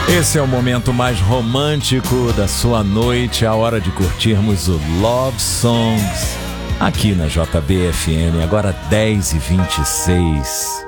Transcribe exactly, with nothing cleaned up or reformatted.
Esse é o momento mais romântico da sua noite, a hora de curtirmos o Love Songs aqui na J B F M, agora dez e vinte e seis.